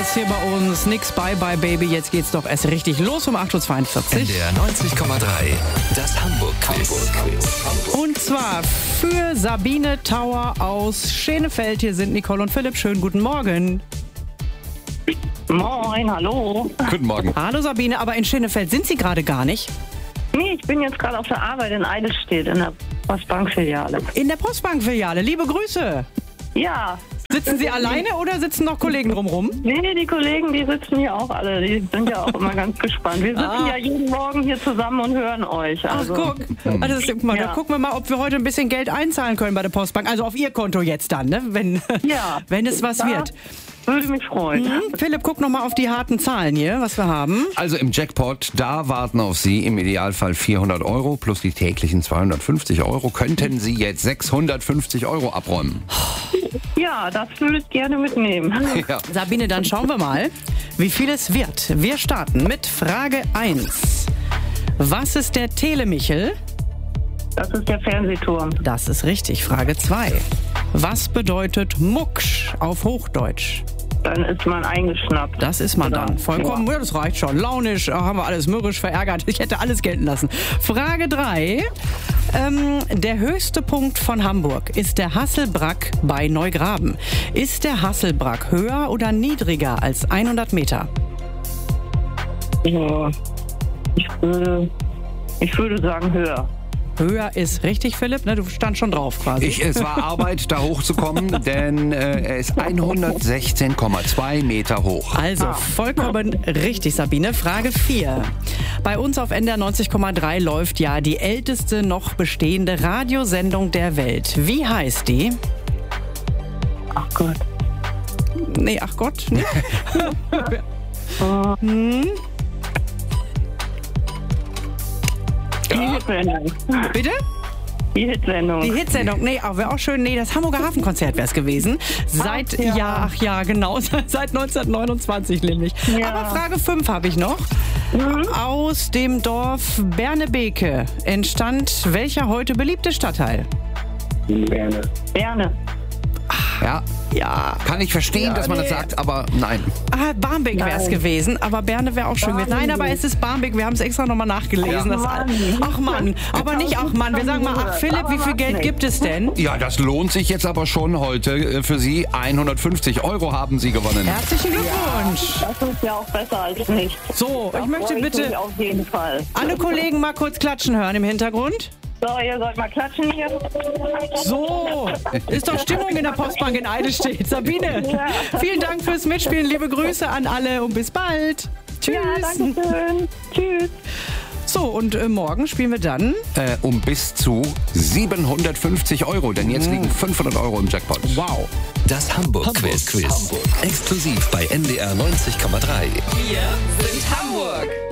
Stars hier bei uns. Nix Bye Bye Baby. Jetzt geht's doch erst richtig los um 8.42 Uhr. NDR 90,3. Das Hamburg-Quiz. Und zwar für Sabine Tauer aus Schenefeld. Hier sind Nicole und Philipp. Schönen guten Morgen. Moin, hallo. Guten Morgen. Hallo Sabine, aber in Schenefeld sind Sie gerade gar nicht? Nee, ich bin jetzt gerade auf der Arbeit in Eidelstedt in der Postbank-Filiale. In der Postbank-Filiale. Liebe Grüße. Ja. Sitzen Sie alleine oder sitzen noch Kollegen drumherum? Nee, die Kollegen, die sitzen hier auch alle. Die sind ja auch immer ganz gespannt. Wir sitzen ja jeden Morgen hier zusammen und hören euch. Also, Ach, guck. Da gucken wir mal, ob wir heute ein bisschen Geld einzahlen können bei der Postbank. Also auf Ihr Konto jetzt dann, ne? Wenn es was wird. Würde mich freuen. Philipp, guck noch mal auf die harten Zahlen hier, was wir haben. Also im Jackpot, da warten auf Sie im Idealfall 400 Euro plus die täglichen 250 Euro. Könnten Sie jetzt 650 Euro abräumen? Ja, das würde ich gerne mitnehmen. Ja. Sabine, dann schauen wir mal, wie viel es wird. Wir starten mit Frage 1. Was ist der Telemichel? Das ist der Fernsehturm. Das ist richtig. Frage 2. Was bedeutet Mucksch auf Hochdeutsch? Dann ist man eingeschnappt. Das ist man Oder? dann. Vollkommen, ja, das reicht schon. Launisch, haben wir alles mürrisch, verärgert. Ich hätte alles gelten lassen. Frage 3. Der höchste Punkt von Hamburg ist der Hasselbrack bei Neugraben. Ist der Hasselbrack höher oder niedriger als 100 Meter? Ja, ich würde sagen höher. Höher ist richtig, Philipp, ne? Du standst schon drauf quasi. Es war Arbeit, da hochzukommen, denn er ist 116,2 Meter hoch. Also vollkommen richtig, Sabine. Frage 4. Bei uns auf NDR 90,3 läuft ja die älteste noch bestehende Radiosendung der Welt. Wie heißt die? Ach Gott. Nee, ach Gott. Nee. Die Hitsendung. Bitte? Die Hitsendung. Die Hitsendung. Nee, wäre auch schön. Nee, das Hamburger Hafenkonzert wäre es gewesen. Seit, genau, seit 1929 nämlich. Ja. Aber Frage 5 habe ich noch. Aus dem Dorf Bernebeke entstand welcher heute beliebte Stadtteil? Berne. Ja, Ja. kann ich verstehen, dass man das sagt, aber nein. Barmbek wäre es gewesen, aber Berne wäre auch schön gewesen. Nein, aber es ist Barmbek, wir haben es extra nochmal nachgelesen. Ach Mann, aber nicht ach Mann, wir sagen mal, ach Philipp, wie viel Geld gibt es denn? Ja, das lohnt sich jetzt aber schon heute für Sie. 150 Euro haben Sie gewonnen. Herzlichen Glückwunsch. Das ist ja auch besser als nichts. So, ich möchte bitte Auf jeden Fall. alle Kollegen mal kurz klatschen hören im Hintergrund. So, ihr sollt mal klatschen hier. So, ist doch Stimmung in der Postbank in Eidelstedt. Sabine, vielen Dank fürs Mitspielen. Liebe Grüße an alle und bis bald. Tschüss. Ja, danke schön. Tschüss. So, und morgen spielen wir dann. Um bis zu 750 Euro, denn jetzt liegen 500 Euro im Jackpot. Wow. Das Hamburg-Quiz. Exklusiv bei NDR 90,3. Wir sind Hamburg.